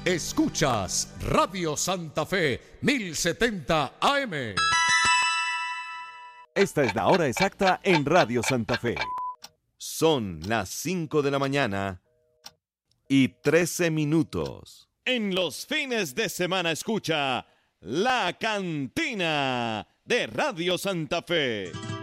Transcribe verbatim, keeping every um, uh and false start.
Escuchas Radio Santa Fe mil setenta A M. Esta es la hora exacta en Radio Santa Fe. Son las cinco de la mañana y trece minutos. En los fines de semana escucha La Cantina de Radio Santa Fe.